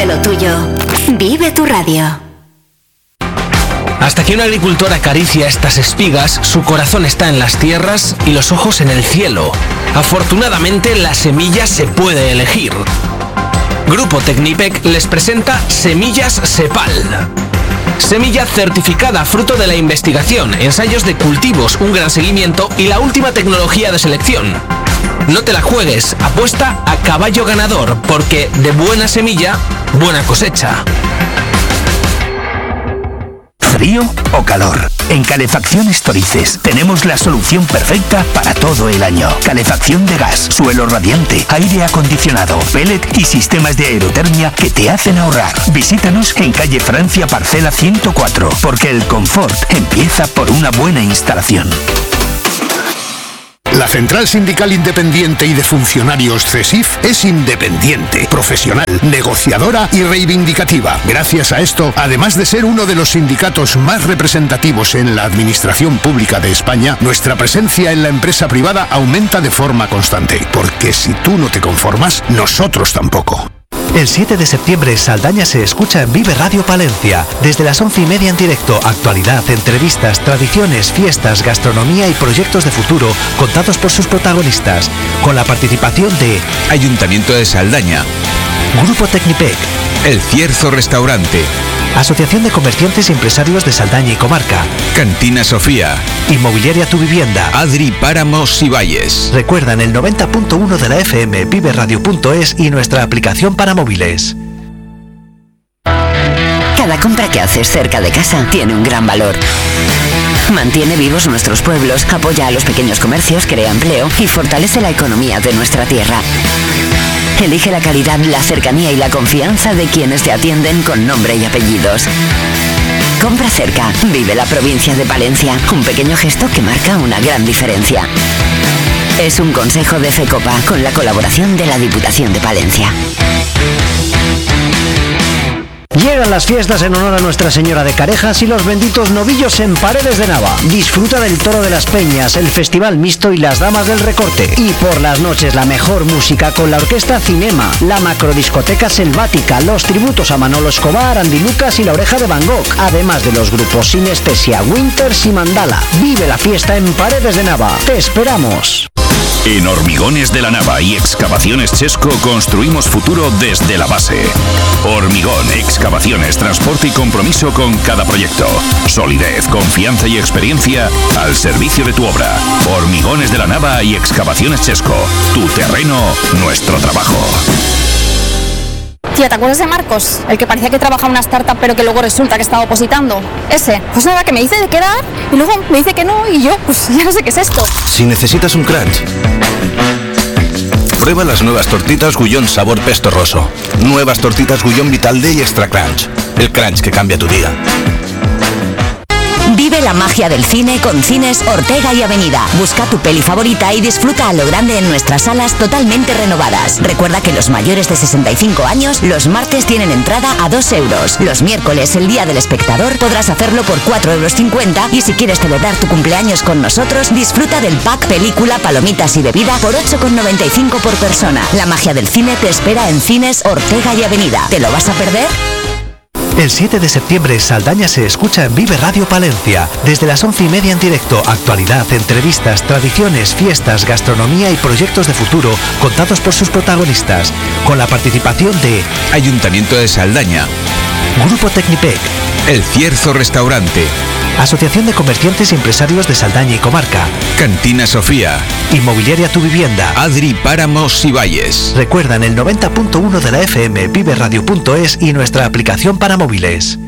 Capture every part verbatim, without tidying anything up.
Vive lo tuyo. Vive tu radio. Hasta que un agricultor acaricia estas espigas, su corazón está en las tierras y los ojos en el cielo. Afortunadamente, la semilla se puede elegir. Grupo Tecnipec les presenta Semillas Sepal. Semilla certificada fruto de la investigación, ensayos de cultivos, un gran seguimiento y la última tecnología de selección. No te la juegues, apuesta a caballo ganador, porque de buena semilla, buena cosecha. ¿Frío o calor? En Calefacciones Torices tenemos la solución perfecta para todo el año. Calefacción de gas, suelo radiante, aire acondicionado, pellet y sistemas de aerotermia que te hacen ahorrar. Visítanos en calle Francia, parcela ciento cuatro, porque el confort empieza por una buena instalación. La Central Sindical Independiente y de Funcionarios CESIF es independiente, profesional, negociadora y reivindicativa. Gracias a esto, además de ser uno de los sindicatos más representativos en la administración pública de España, nuestra presencia en la empresa privada aumenta de forma constante. Porque si tú no te conformas, nosotros tampoco. El siete de septiembre Saldaña se escucha en Vive Radio Palencia, desde las once y media en directo, actualidad, entrevistas, tradiciones, fiestas, gastronomía y proyectos de futuro contados por sus protagonistas, con la participación de Ayuntamiento de Saldaña, Grupo Tecnipec, El Cierzo Restaurante, Asociación de Comerciantes y Empresarios de Saldaña y Comarca, Cantina Sofía, Inmobiliaria Tu Vivienda, Adri Páramos y Valles. Recuerdan el noventa punto uno de la F M, vive radio punto es y nuestra aplicación para móviles. Cada compra que haces cerca de casa tiene un gran valor. Mantiene vivos nuestros pueblos, apoya a los pequeños comercios, crea empleo y fortalece la economía de nuestra tierra. Elige la calidad, la cercanía y la confianza de quienes te atienden con nombre y apellidos. Compra cerca, vive la provincia de Palencia. Un pequeño gesto que marca una gran diferencia. Es un consejo de FECOPA con la colaboración de la Diputación de Palencia. Llegan las fiestas en honor a Nuestra Señora de Carejas y los benditos novillos en Paredes de Nava. Disfruta del Toro de las Peñas, el Festival Mixto y las Damas del Recorte. Y por las noches la mejor música con la Orquesta Cinema, la Macrodiscoteca Selvática, los tributos a Manolo Escobar, Andy Lucas y La Oreja de Van Gogh, además de los grupos Sinestesia, Winters y Mandala. Vive la fiesta en Paredes de Nava. ¡Te esperamos! En Hormigones de la Nava y Excavaciones Chesco construimos futuro desde la base. Hormigón, excavaciones, transporte y compromiso con cada proyecto. Solidez, confianza y experiencia al servicio de tu obra. Hormigones de la Nava y Excavaciones Chesco. Tu terreno, nuestro trabajo. Tía, ¿te acuerdas de Marcos? El que parecía que trabajaba en una startup pero que luego resulta que estaba opositando. Ese. Pues nada, que me dice de quedar y luego me dice que no y yo, pues ya no sé qué es esto. Si necesitas un crunch, prueba las nuevas tortitas Gullón sabor pesto roso. Nuevas tortitas Gullón Vital D y Extra Crunch. El crunch que cambia tu día. Vive la magia del cine con Cines Ortega y Avenida. Busca tu peli favorita y disfruta a lo grande en nuestras salas totalmente renovadas. Recuerda que los mayores de sesenta y cinco años los martes tienen entrada a dos euros. Los miércoles, el Día del Espectador, podrás hacerlo por cuatro euros cincuenta y si quieres celebrar tu cumpleaños con nosotros, disfruta del pack película, palomitas y bebida por ocho con noventa y cinco por persona. La magia del cine te espera en Cines Ortega y Avenida. ¿Te lo vas a perder? El siete de septiembre Saldaña se escucha en Vive Radio Palencia, desde las once y media en directo, actualidad, entrevistas, tradiciones, fiestas, gastronomía y proyectos de futuro contados por sus protagonistas, con la participación de Ayuntamiento de Saldaña, Grupo Tecnipec, El Cierzo Restaurante, Asociación de Comerciantes y Empresarios de Saldaña y Comarca, Cantina Sofía, Inmobiliaria Tu Vivienda, Adri Páramos y Valles. Recuerdan el noventa punto uno de la F M, vive radio punto es y nuestra aplicación para móviles.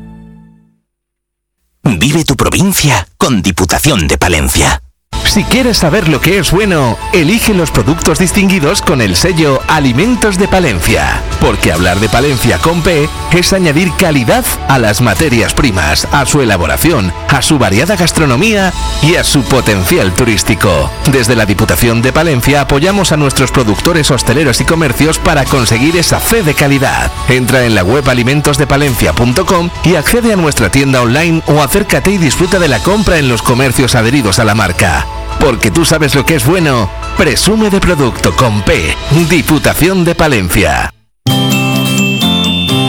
Vive tu provincia con Diputación de Palencia. Si quieres saber lo que es bueno, elige los productos distinguidos con el sello Alimentos de Palencia. Porque hablar de Palencia con P es añadir calidad a las materias primas, a su elaboración, a su variada gastronomía y a su potencial turístico. Desde la Diputación de Palencia apoyamos a nuestros productores hosteleros y comercios para conseguir esa fe de calidad. Entra en la web alimentos de palencia punto com y accede a nuestra tienda online o acércate y disfruta de la compra en los comercios adheridos a la marca. Porque tú sabes lo que es bueno, presume de producto con P. Diputación de Palencia.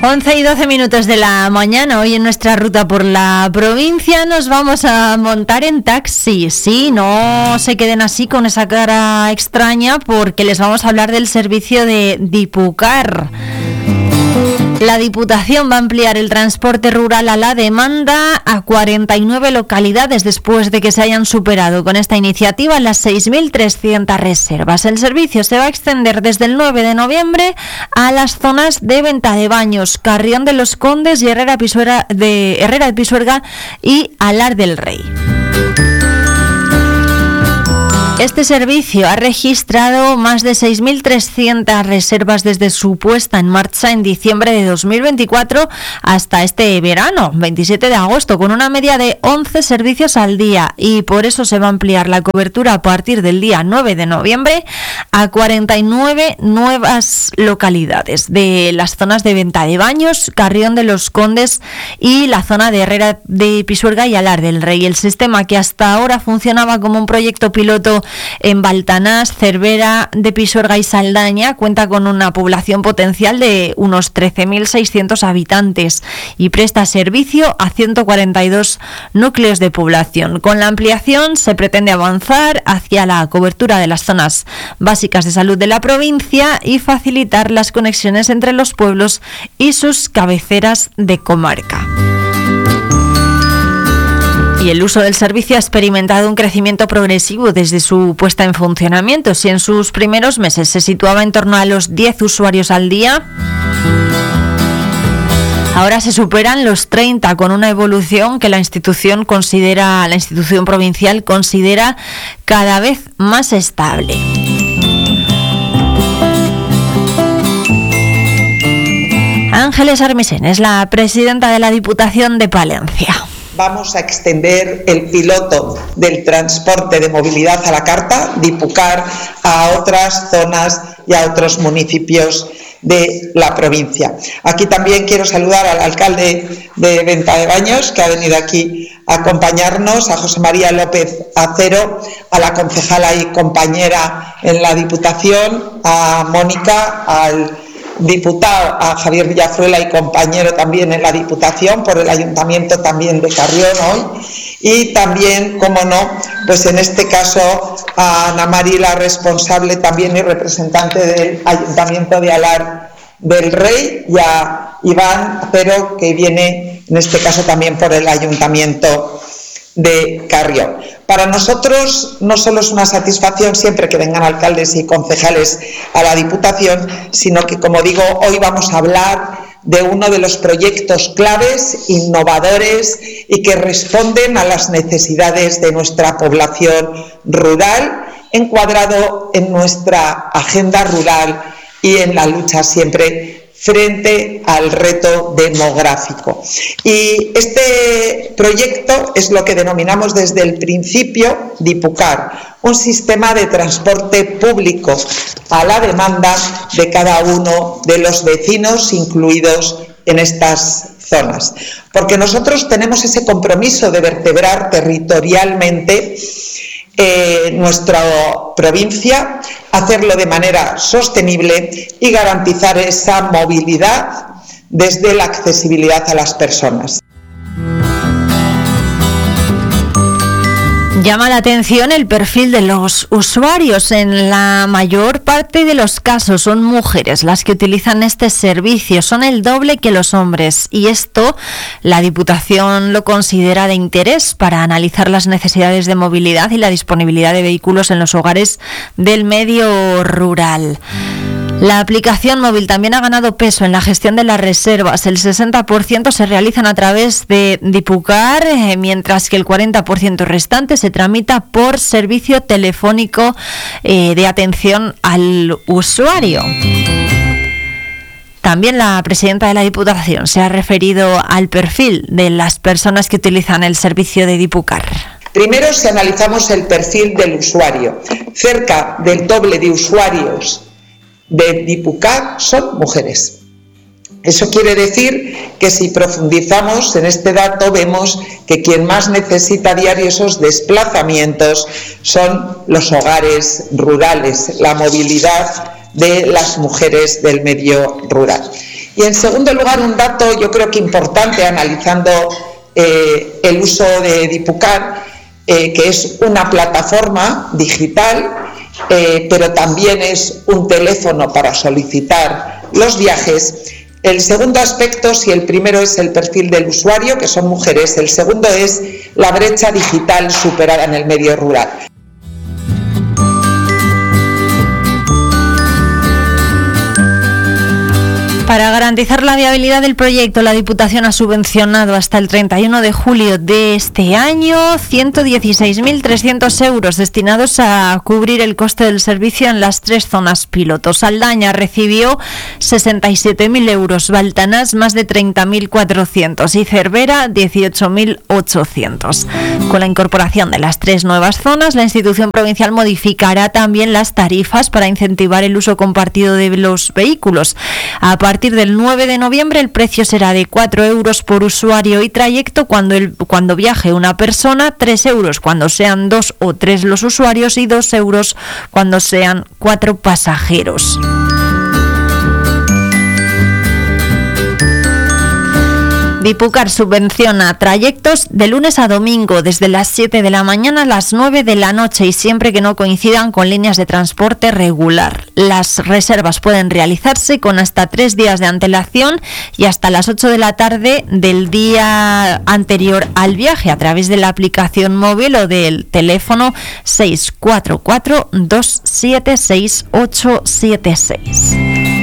once y doce minutos de la mañana. Hoy en nuestra ruta por la provincia nos vamos a montar en taxi. Sí, no se queden así con esa cara extraña, porque les vamos a hablar del servicio de Dipucar. La Diputación va a ampliar el transporte rural a la demanda a cuarenta y nueve localidades después de que se hayan superado con esta iniciativa las seis mil trescientas reservas. El servicio se va a extender desde el nueve de noviembre a las zonas de Ventadebaños, Carrión de los Condes y Herrera Pisuerga, de Herrera de Pisuerga y Alar del Rey. Este servicio ha registrado más de seis mil trescientas reservas desde su puesta en marcha en diciembre de dos mil veinticuatro hasta este verano, veintisiete de agosto, con una media de once servicios al día, y por eso se va a ampliar la cobertura a partir del día nueve de noviembre a cuarenta y nueve nuevas localidades de las zonas de Ventadebaños, Carrión de los Condes y la zona de Herrera de Pisuerga y Alar del Rey. El sistema, que hasta ahora funcionaba como un proyecto piloto en Baltanás, Cervera de Pisuerga y Saldaña, cuenta con una población potencial de unos trece mil seiscientos habitantes y presta servicio a ciento cuarenta y dos núcleos de población. Con la ampliación se pretende avanzar hacia la cobertura de las zonas básicas de salud de la provincia y facilitar las conexiones entre los pueblos y sus cabeceras de comarca. Y el uso del servicio ha experimentado un crecimiento progresivo desde su puesta en funcionamiento. Si en sus primeros meses se situaba en torno a los diez usuarios al día, ahora se superan los treinta, con una evolución que la institución considera, la institución provincial considera cada vez más estable. Ángeles Armisen es la presidenta de la Diputación de Palencia. Vamos a extender el piloto del transporte de movilidad a la carta, Dipucar, a otras zonas y a otros municipios de la provincia. Aquí también quiero saludar al alcalde de Ventadebaños, que ha venido aquí a acompañarnos, a José María López Acero, a la concejala y compañera en la Diputación, a Mónica, al diputado, a Javier Villafruela y compañero también en la Diputación, por el Ayuntamiento también de Carrión hoy, y también, como no, pues en este caso a Ana Mari, la responsable también y representante del Ayuntamiento de Alar del Rey, y a Iván Acero, que viene en este caso también por el Ayuntamiento de Carrión. Para nosotros no solo es una satisfacción siempre que vengan alcaldes y concejales a la Diputación, sino que, como digo, hoy vamos a hablar de uno de los proyectos claves, innovadores y que responden a las necesidades de nuestra población rural, encuadrado en nuestra agenda rural y en la lucha siempre frente al reto demográfico. Y este proyecto es lo que denominamos desde el principio Dipucar, un sistema de transporte público a la demanda de cada uno de los vecinos incluidos en estas zonas. Porque nosotros tenemos ese compromiso de vertebrar territorialmente Eh, nuestra provincia, hacerlo de manera sostenible y garantizar esa movilidad desde la accesibilidad a las personas. Llama la atención el perfil de los usuarios. En la mayor parte de los casos son mujeres las que utilizan este servicio, son el doble que los hombres, y esto la Diputación lo considera de interés para analizar las necesidades de movilidad y la disponibilidad de vehículos en los hogares del medio rural. La aplicación móvil también ha ganado peso en la gestión de las reservas. El sesenta por ciento se realizan a través de Dipucar, eh, mientras que el cuarenta por ciento restante se tramita por servicio telefónico eh, de atención al usuario. También la presidenta de la Diputación se ha referido al perfil de las personas que utilizan el servicio de Dipucar. Primero, si analizamos el perfil del usuario, cerca del doble de usuarios de Dipucar son mujeres. Eso quiere decir que si profundizamos en este dato vemos que quien más necesita a diario esos desplazamientos son los hogares rurales, la movilidad de las mujeres del medio rural. Y en segundo lugar, un dato yo creo que importante analizando eh, el uso de Dipucar, eh, que es una plataforma digital, eh, pero también es un teléfono para solicitar los viajes. El segundo aspecto, si el primero es el perfil del usuario, que son mujeres, el segundo es la brecha digital superada en el medio rural. Para garantizar la viabilidad del proyecto, la Diputación ha subvencionado hasta el treinta y uno de julio de este año ciento dieciséis mil trescientos euros destinados a cubrir el coste del servicio en las tres zonas piloto. Saldaña recibió sesenta y siete mil euros, Baltanás más de treinta mil cuatrocientos y Cervera dieciocho mil ochocientos. Con la incorporación de las tres nuevas zonas, la institución provincial modificará también las tarifas para incentivar el uso compartido de los vehículos. A partir del nueve de noviembre el precio será de cuatro euros por usuario y trayecto cuando, el, cuando viaje una persona, tres euros cuando sean dos o tres los usuarios y dos euros cuando sean cuatro pasajeros. Dipucar subvenciona trayectos de lunes a domingo desde las siete de la mañana a las nueve de la noche y siempre que no coincidan con líneas de transporte regular. Las reservas pueden realizarse con hasta tres días de antelación y hasta las ocho de la tarde del día anterior al viaje a través de la aplicación móvil o del teléfono seis cuatro cuatro dos siete seis ocho siete seis.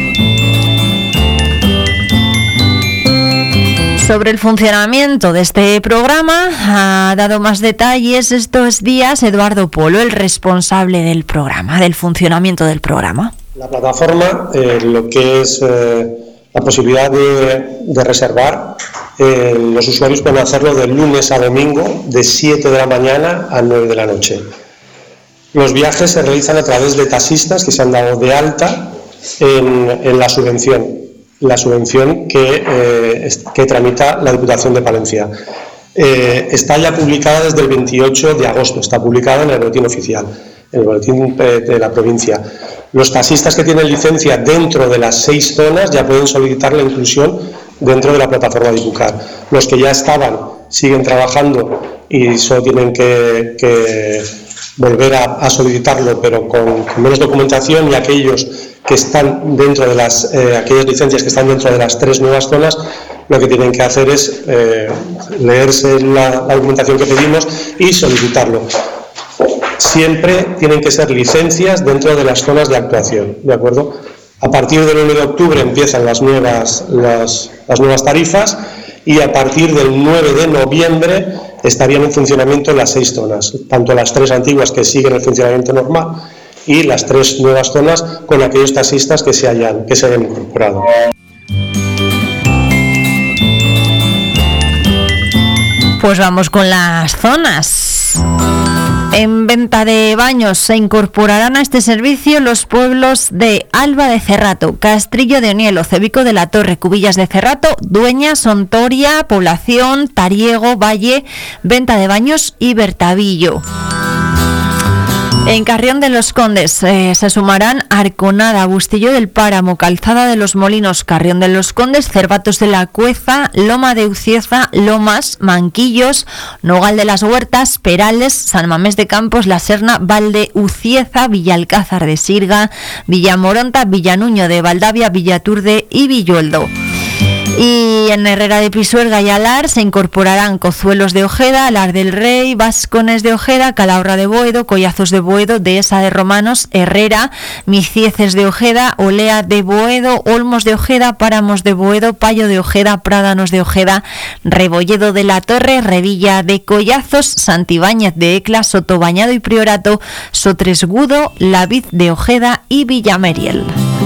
Sobre el funcionamiento de este programa ha dado más detalles estos días Eduardo Polo, el responsable del programa, del funcionamiento del programa. La plataforma, eh, lo que es eh, la posibilidad de, de reservar, eh, los usuarios pueden hacerlo de lunes a domingo, de siete de la mañana a nueve de la noche. Los viajes se realizan a través de taxistas que se han dado de alta en, en la subvención. la subvención que, eh, que tramita la Diputación de Palencia. Eh, está ya publicada desde el veintiocho de agosto, está publicada en el boletín oficial, en el boletín de la provincia. Los taxistas que tienen licencia dentro de las seis zonas ya pueden solicitar la inclusión dentro de la plataforma Dipucar. Los que ya estaban siguen trabajando y solo tienen que, que volver a, a solicitarlo, pero con, con menos documentación, y aquellos que están dentro de las, eh, aquellas licencias que están dentro de las tres nuevas zonas, lo que tienen que hacer es eh, leerse la, la documentación que pedimos y solicitarlo. Siempre tienen que ser licencias dentro de las zonas de actuación, ¿de acuerdo? A partir del uno de octubre empiezan las nuevas, las, las nuevas tarifas y a partir del nueve de noviembre estarían en funcionamiento las seis zonas, tanto las tres antiguas que siguen el funcionamiento normal y las tres nuevas zonas con aquellos taxistas que se hayan, que se hayan incorporado. Pues vamos con las zonas. En Venta de Baños se incorporarán a este servicio los pueblos de Alba de Cerrato, Castrillo de Onielo, Cebico de la Torre, Cubillas de Cerrato, Dueñas, Sontoria, Población, Tariego, Valle, Venta de Baños y Bertavillo. En Carrión de los Condes eh, se sumarán Arconada, Bustillo del Páramo, Calzada de los Molinos, Carrión de los Condes, Cervatos de la Cueza, Loma de Ucieza, Lomas, Manquillos, Nogal de las Huertas, Perales, San Mamés de Campos, La Serna, Valde Ucieza, Villalcázar de Sirga, Villamoronta, Villanuño de Valdavia, Villaturde y Villueldo. Y en Herrera de Pisuerga y Alar se incorporarán Cozuelos de Ojeda, Alar del Rey, Vascones de Ojeda, Calahorra de Boedo, Collazos de Boedo, Dehesa de Romanos, Herrera, Micieces de Ojeda, Olea de Boedo, Olmos de Ojeda, Páramos de Boedo, Payo de Ojeda, Prádanos de Ojeda, Rebolledo de la Torre, Revilla de Collazos, Santibáñez de Ecla, Sotobañado y Priorato, Sotresgudo, La Vid de Ojeda y Villameriel.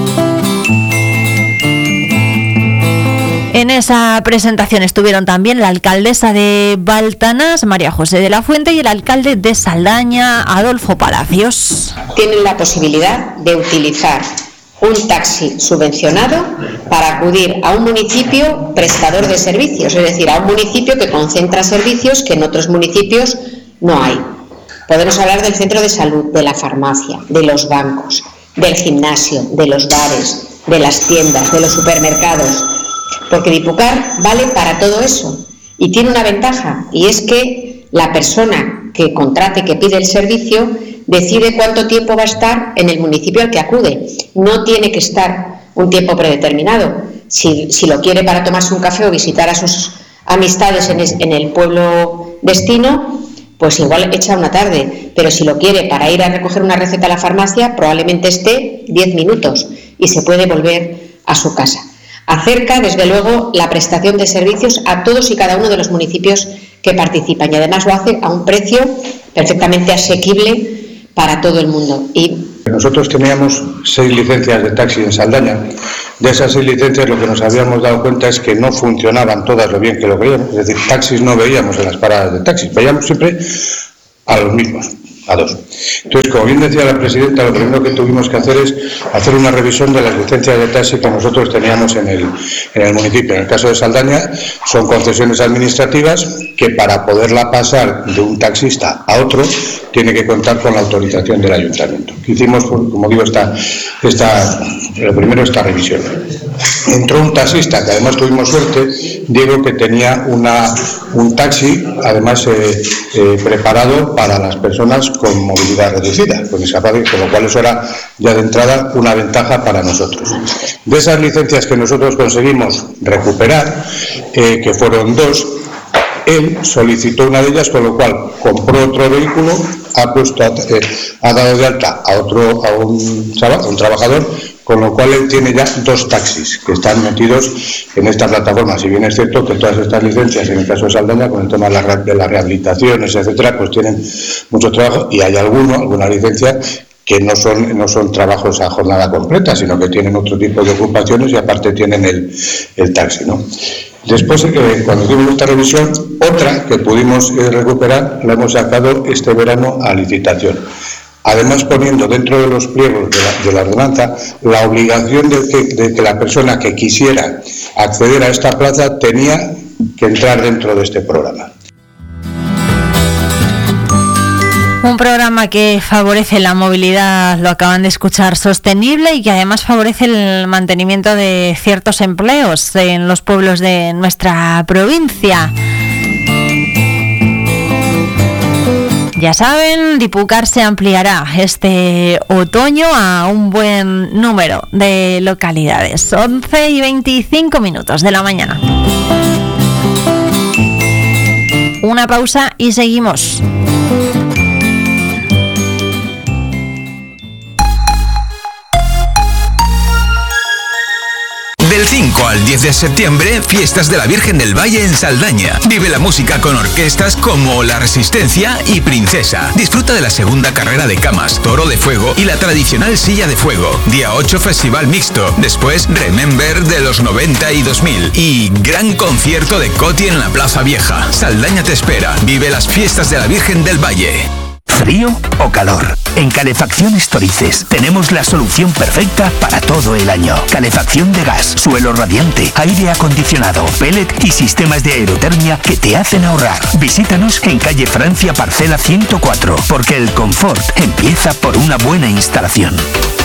En esa presentación estuvieron también la alcaldesa de Baltanás, María José de la Fuente, y el alcalde de Saldaña, Adolfo Palacios. Tienen la posibilidad de utilizar un taxi subvencionado para acudir a un municipio prestador de servicios, es decir, a un municipio que concentra servicios que en otros municipios no hay. Podemos hablar del centro de salud, de la farmacia, de los bancos, del gimnasio, de los bares, de las tiendas, de los supermercados, porque Dipucar vale para todo eso y tiene una ventaja, y es que la persona que contrate, que pide el servicio, decide cuánto tiempo va a estar en el municipio al que acude. No tiene que estar un tiempo predeterminado. Si, si lo quiere para tomarse un café o visitar a sus amistades en, es, en el pueblo destino, pues igual echa una tarde, pero si lo quiere para ir a recoger una receta a la farmacia, probablemente esté diez minutos y se puede volver a su casa. Acerca, desde luego, la prestación de servicios a todos y cada uno de los municipios que participan, y además lo hace a un precio perfectamente asequible para todo el mundo. Y nosotros teníamos seis licencias de taxi en Saldaña. De esas seis licencias lo que nos habíamos dado cuenta es que no funcionaban todas lo bien que lo veíamos. Es decir, taxis no veíamos en las paradas de taxis, veíamos siempre a los mismos, a dos. Entonces, como bien decía la presidenta, lo primero que tuvimos que hacer es hacer una revisión de las licencias de taxi que nosotros teníamos en el, en el municipio. En el caso de Saldaña son concesiones administrativas que para poderla pasar de un taxista a otro tiene que contar con la autorización del ayuntamiento. Hicimos, como digo, esta, esta, lo primero esta revisión. Entró un taxista, que además tuvimos suerte, Diego, que tenía una, un taxi, además eh, eh, preparado para las personas con movilidad reducida, con discapacidad, con lo cual eso era ya de entrada una ventaja para nosotros. De esas licencias que nosotros conseguimos recuperar, eh, que fueron dos, él solicitó una de ellas, con lo cual compró otro vehículo, ha puesto, eh, ha dado de alta a otro, a un, a un trabajador, con lo cual él tiene ya dos taxis que están metidos en esta plataforma. Si bien es cierto que todas estas licencias, en el caso de Saldaña, con el tema de, la, de las rehabilitaciones, etcétera, pues tienen mucho trabajo, y hay alguno, alguna licencia que no son, no son trabajos a jornada completa, sino que tienen otro tipo de ocupaciones y aparte tienen el, el taxi, ¿no? Después, eh, cuando hicimos esta revisión, otra que pudimos eh, recuperar, la hemos sacado este verano a licitación. Además, poniendo dentro de los pliegos de la, de la ordenanza la obligación de que, de que la persona que quisiera acceder a esta plaza tenía que entrar dentro de este programa. Un programa que favorece la movilidad, lo acaban de escuchar, sostenible, y que además favorece el mantenimiento de ciertos empleos en los pueblos de nuestra provincia. Ya saben, Dipucar se ampliará este otoño a un buen número de localidades. once y veinticinco minutos de la mañana. Una pausa y seguimos. Del cinco al diez de septiembre, Fiestas de la Virgen del Valle en Saldaña. Vive la música con orquestas como La Resistencia y Princesa. Disfruta de la segunda carrera de camas, toro de fuego y la tradicional silla de fuego. Día ocho, festival mixto. Después, Remember de los noventa y dos mil. Y gran concierto de Coti en la Plaza Vieja. Saldaña te espera. Vive las Fiestas de la Virgen del Valle. ¿Frío o calor? En Calefacciones Torices tenemos la solución perfecta para todo el año. Calefacción de gas, suelo radiante, aire acondicionado, pellet y sistemas de aerotermia que te hacen ahorrar. Visítanos en calle Francia, parcela ciento cuatro, porque el confort empieza por una buena instalación.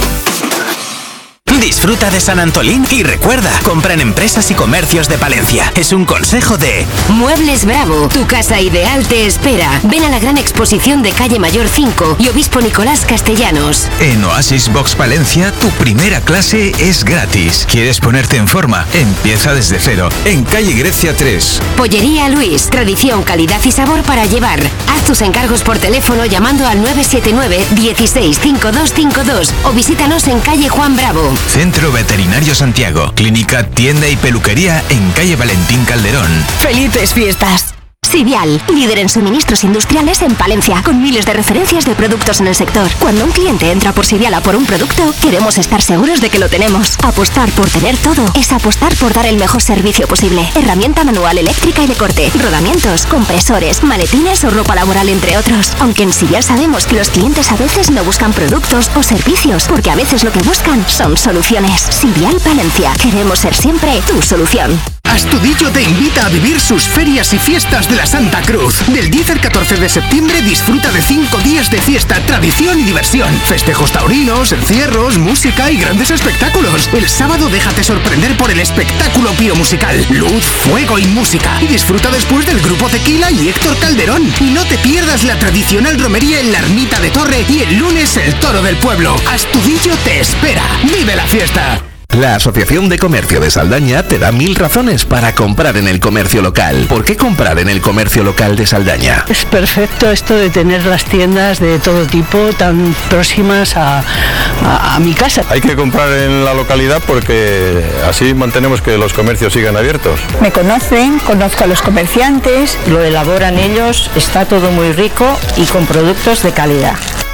Disfruta de San Antolín y recuerda, compra en empresas y comercios de Palencia. Es un consejo de Muebles Bravo, tu casa ideal te espera. Ven a la gran exposición de Calle Mayor cinco y Obispo Nicolás Castellanos. En Oasis Box Palencia, tu primera clase es gratis. ¿Quieres ponerte en forma? Empieza desde cero, en calle Grecia tres. Pollería Luis, tradición, calidad y sabor para llevar. Haz tus encargos por teléfono llamando al nueve siete nueve, dieciséis, cincuenta y dos cincuenta y dos o visítanos en calle Juan Bravo. Centro Veterinario Santiago, clínica, tienda y peluquería en calle Valentín Calderón. ¡Felices fiestas! Sivial, líder en suministros industriales en Palencia, con miles de referencias de productos en el sector. Cuando un cliente entra por Sivial a por un producto, queremos estar seguros de que lo tenemos. Apostar por tener todo es apostar por dar el mejor servicio posible. Herramienta manual, eléctrica y de corte, rodamientos, compresores, maletines o ropa laboral, entre otros. Aunque en Sivial sabemos que los clientes a veces no buscan productos o servicios, porque a veces lo que buscan son soluciones. Sivial Palencia, queremos ser siempre tu solución. Astudillo te invita a vivir sus ferias y fiestas de la Santa Cruz. Del diez al catorce de septiembre disfruta de cinco días de fiesta, tradición y diversión. Festejos taurinos, encierros, música y grandes espectáculos. El sábado déjate sorprender por el espectáculo piromusical. Luz, fuego y música. Y disfruta después del Grupo Tequila y Héctor Calderón. Y no te pierdas la tradicional romería en la Ermita de Torre y el lunes el Toro del Pueblo. Astudillo te espera. ¡Vive la fiesta! La Asociación de Comercio de Saldaña te da mil razones para comprar en el comercio local. ¿Por qué comprar en el comercio local de Saldaña? Es perfecto esto de tener las tiendas de todo tipo tan próximas a, a, a mi casa. Hay que comprar en la localidad porque así mantenemos que los comercios sigan abiertos. Me conocen, conozco a los comerciantes, lo elaboran ellos, está todo muy rico y con productos de calidad.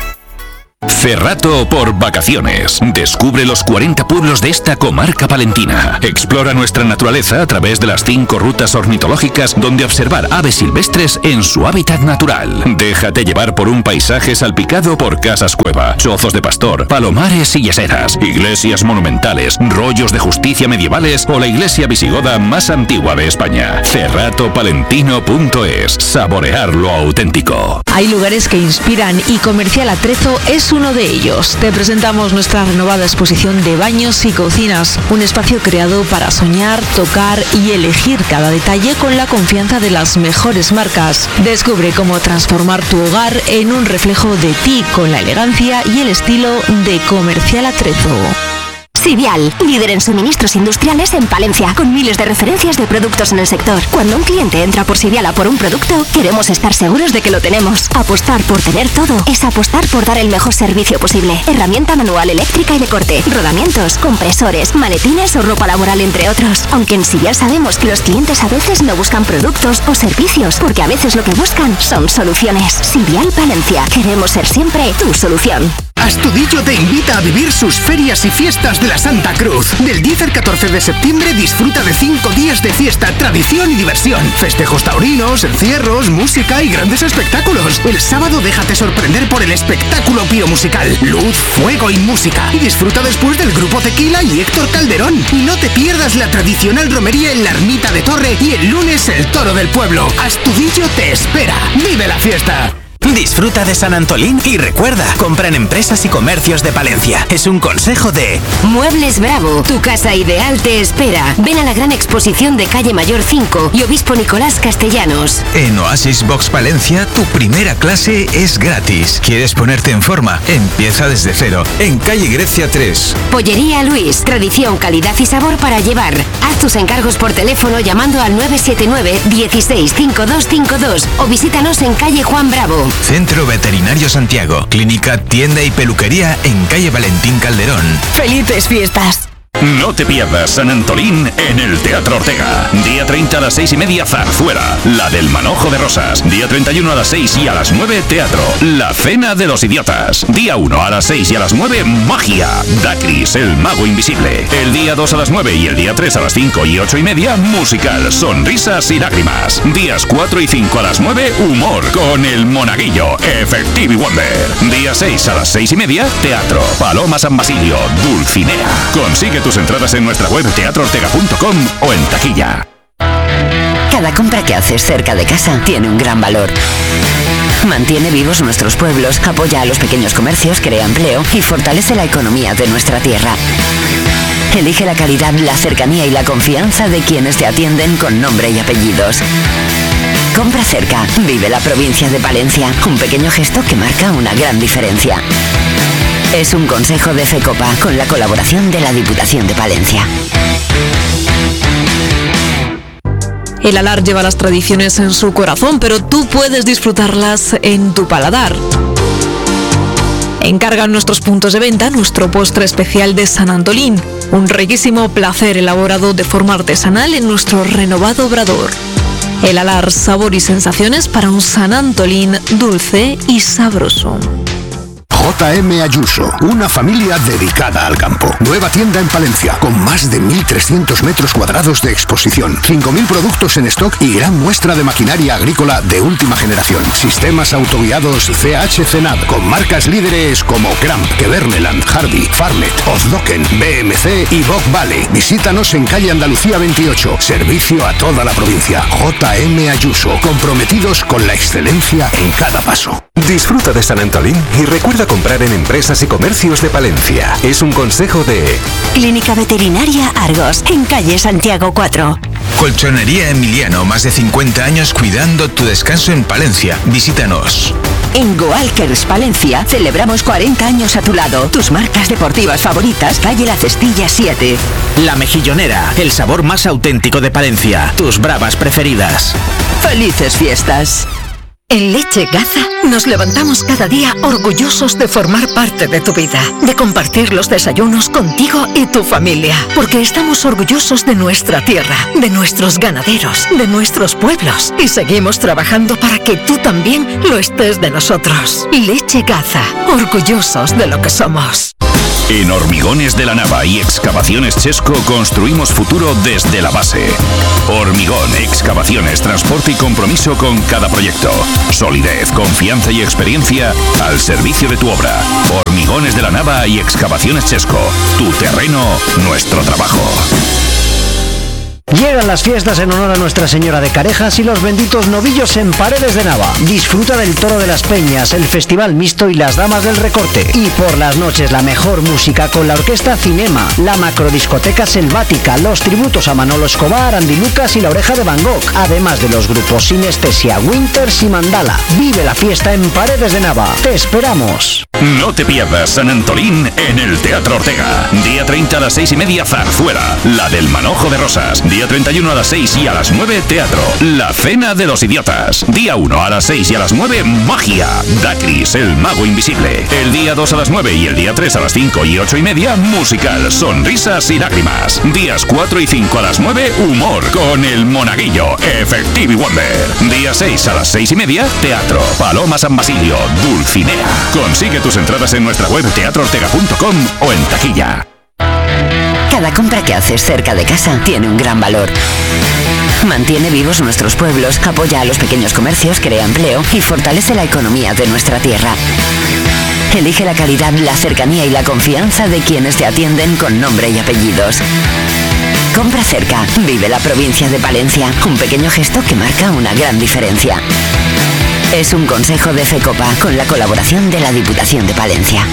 Cerrato por vacaciones. Descubre los cuarenta pueblos de esta comarca palentina. Explora nuestra naturaleza a través de las cinco rutas ornitológicas donde observar aves silvestres en su hábitat natural. Déjate llevar por un paisaje salpicado por casas cueva, chozos de pastor, palomares y yeseras, iglesias monumentales, rollos de justicia medievales o la iglesia visigoda más antigua de España. cerrato palentino punto es. Saborear lo auténtico. Hay lugares que inspiran y Comercial Atrezo es uno de ellos. Te presentamos nuestra renovada exposición de baños y cocinas, un espacio creado para soñar, tocar y elegir cada detalle con la confianza de las mejores marcas. Descubre cómo transformar tu hogar en un reflejo de ti con la elegancia y el estilo de Comercial Atrezo. Sidial, líder en suministros industriales en Palencia, con miles de referencias de productos en el sector. Cuando un cliente entra por Sidial a por un producto, queremos estar seguros de que lo tenemos. Apostar por tener todo es apostar por dar el mejor servicio posible. Herramienta manual, eléctrica y de corte, rodamientos, compresores, maletines o ropa laboral, entre otros. Aunque en Sidial sabemos que los clientes a veces no buscan productos o servicios, porque a veces lo que buscan son soluciones. Sidial Palencia, queremos ser siempre tu solución. Astudillo te invita a vivir sus ferias y fiestas de la Santa Cruz. Del diez al catorce de septiembre disfruta de cinco días de fiesta, tradición y diversión. Festejos taurinos, encierros, música y grandes espectáculos. El sábado déjate sorprender por el espectáculo piromusical. Luz, fuego y música. Y disfruta después del Grupo Tequila y Héctor Calderón. Y no te pierdas la tradicional romería en la Ermita de Torre y el lunes el Toro del Pueblo. Astudillo te espera. ¡Vive la fiesta! Disfruta de San Antolín y recuerda, compra en empresas y comercios de Palencia. Es un consejo de Muebles Bravo, tu casa ideal te espera. Ven a la gran exposición de Calle Mayor cinco y Obispo Nicolás Castellanos. En Oasis Box Palencia, tu primera clase es gratis. ¿Quieres ponerte en forma? Empieza desde cero, en Calle Grecia tres. Pollería Luis, tradición, calidad y sabor para llevar. Haz tus encargos por teléfono llamando al nueve siete nueve, dieciséis, cincuenta y dos cincuenta y dos o visítanos en Calle Juan Bravo. Centro Veterinario Santiago, clínica, tienda y peluquería en Calle Valentín Calderón. ¡Felices fiestas! No te pierdas San Antolín en el Teatro Ortega. Día treinta a las seis y media, Zarzuela, la del Manojo de Rosas. Día treinta y uno a las seis y a las nueve, Teatro, La Cena de los Idiotas. Día uno a las seis y a las nueve, Magia, Dacris, el Mago Invisible. El día dos a las nueve y el día tres a las cinco y ocho y media, Musical, Sonrisas y Lágrimas. Días cuatro y cinco a las nueve, Humor, con el Monaguillo, Effective Wonder. Día seis a las seis y media, Teatro, Paloma San Basilio, Dulcinea. Consigue tus entradas en nuestra web teatro ortega punto com o en taquilla. Cada compra que haces cerca de casa tiene un gran valor. Mantiene vivos nuestros pueblos, apoya a los pequeños comercios, crea empleo y fortalece la economía de nuestra tierra. Elige la calidad, la cercanía y la confianza de quienes te atienden con nombre y apellidos. Compra cerca, vive la provincia de Palencia. Un pequeño gesto que marca una gran diferencia. Es un consejo de FECOPA con la colaboración de la Diputación de Palencia. El Alar lleva las tradiciones en su corazón, pero tú puedes disfrutarlas en tu paladar. Encarga en nuestros puntos de venta nuestro postre especial de San Antolín, un riquísimo placer elaborado de forma artesanal en nuestro renovado obrador. El Alar, sabor y sensaciones para un San Antolín dulce y sabroso. J M Ayuso, una familia dedicada al campo. Nueva tienda en Palencia, con más de mil trescientos metros cuadrados de exposición, cinco mil productos en stock y gran muestra de maquinaria agrícola de última generación. Sistemas autoguiados C H Cenad, con marcas líderes como Cramp, Keverneland, Harvey, Farmet, Ozdoken, B M C y Bock Valley. Visítanos en calle Andalucía veintiocho. Servicio a toda la provincia. J M Ayuso, comprometidos con la excelencia en cada paso. Disfruta de San Antolín y recuerda comprar en empresas y comercios de Palencia. Es un consejo de Clínica Veterinaria Argos, en calle Santiago cuatro. Colchonería Emiliano, más de cincuenta años cuidando tu descanso en Palencia. Visítanos. En Goalkers Palencia celebramos cuarenta años a tu lado. Tus marcas deportivas favoritas, calle La Cestilla siete. La Mejillonera, el sabor más auténtico de Palencia. Tus bravas preferidas. ¡Felices fiestas! En Leche Gaza nos levantamos cada día orgullosos de formar parte de tu vida, de compartir los desayunos contigo y tu familia, porque estamos orgullosos de nuestra tierra, de nuestros ganaderos, de nuestros pueblos y seguimos trabajando para que tú también lo estés de nosotros. Leche Gaza, orgullosos de lo que somos. En Hormigones de la Nava y Excavaciones Chesco construimos futuro desde la base. Hormigón, excavaciones, transporte y compromiso con cada proyecto. Solidez, confianza y experiencia al servicio de tu obra. Hormigones de la Nava y Excavaciones Chesco. Tu terreno, nuestro trabajo. Llegan las fiestas en honor a Nuestra Señora de Carejas y los benditos novillos en Paredes de Nava. Disfruta del Toro de las Peñas, el Festival Mixto y las Damas del Recorte. Y por las noches la mejor música con la Orquesta Cinema, la Macrodiscoteca Selvática, los tributos a Manolo Escobar, Andy Lucas y La Oreja de Van Gogh. Además de los grupos Sinestesia, Winters y Mandala. Vive la fiesta en Paredes de Nava. Te esperamos. No te pierdas San Antolín en el Teatro Ortega. Día treinta a las seis y media, Zarzuela, la del Manojo de Rosas. Día treinta y uno a las seis y a las nueve, Teatro, La Cena de los Idiotas. Día uno a las seis y a las nueve, Magia, Dacris, el Mago Invisible. El día dos a las nueve y el día tres a las cinco y ocho y media, Musical, Sonrisas y Lágrimas. Días cuatro y cinco a las nueve, Humor, con el Monaguillo, Effective Wonder. Día seis a las seis y media, Teatro, Paloma San Basilio, Dulcinea. Consigue tus entradas en nuestra web teatro ortega punto com o en taquilla. Cada compra que haces cerca de casa tiene un gran valor. Mantiene vivos nuestros pueblos, apoya a los pequeños comercios, crea empleo y fortalece la economía de nuestra tierra. Elige la calidad, la cercanía y la confianza de quienes te atienden con nombre y apellidos. Compra cerca, vive la provincia de Palencia. Un pequeño gesto que marca una gran diferencia. Es un consejo de FECOPA con la colaboración de la Diputación de Palencia.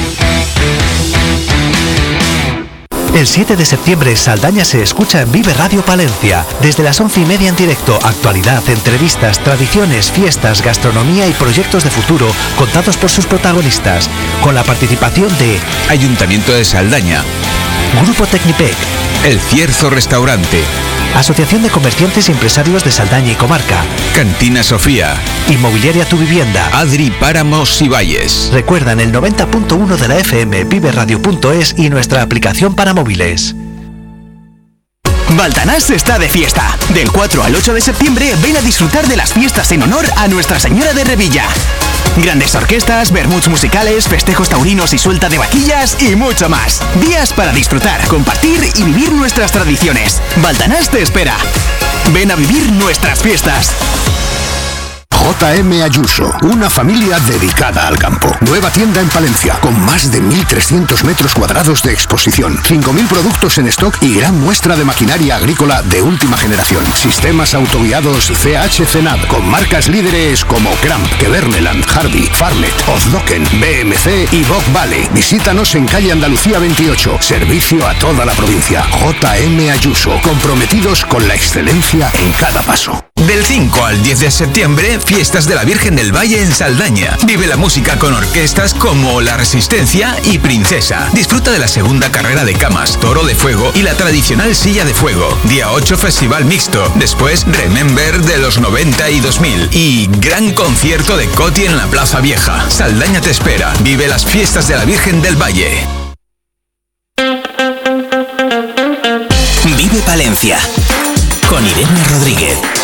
El siete de septiembre Saldaña se escucha en Vive Radio Palencia. Desde las once y media en directo, actualidad, entrevistas, tradiciones, fiestas, gastronomía y proyectos de futuro contados por sus protagonistas. Con la participación de Ayuntamiento de Saldaña, Grupo Tecnipec, El Cierzo Restaurante, Asociación de Comerciantes y Empresarios de Saldaña y Comarca, Cantina Sofía, Inmobiliaria Tu Vivienda, Adri Páramos y Valles. Recuerdan el noventa punto uno de la F M, viveradio punto es y nuestra aplicación para móviles. Baltanás está de fiesta. Del cuatro al ocho de septiembre ven a disfrutar de las fiestas en honor a Nuestra Señora de Revilla. Grandes orquestas, vermuts musicales, festejos taurinos y suelta de vaquillas y mucho más. Días para disfrutar, compartir y vivir nuestras tradiciones. Baltanás te espera. Ven a vivir nuestras fiestas. J M Ayuso, una familia dedicada al campo. Nueva tienda en Palencia, con más de mil trescientos metros cuadrados de exposición, cinco mil productos en stock y gran muestra de maquinaria agrícola de última generación. Sistemas autoguiados C H Cenad, con marcas líderes como Cramp, Keverneland, Harvey, Farmet, Ozdoken, B M C y Bock Valley. Visítanos en calle Andalucía veintiocho. Servicio a toda la provincia. J M Ayuso, comprometidos con la excelencia en cada paso. Del cinco al diez de septiembre, fiestas de la Virgen del Valle en Saldaña. Vive la música con orquestas como La Resistencia y Princesa. Disfruta de la segunda carrera de camas, Toro de Fuego y la tradicional Silla de Fuego. Día ocho, Festival Mixto. Después, Remember de los noventa y dos mil. Y gran concierto de Coti en la Plaza Vieja. Saldaña te espera. Vive las fiestas de la Virgen del Valle. Vive Palencia con Irene Rodríguez.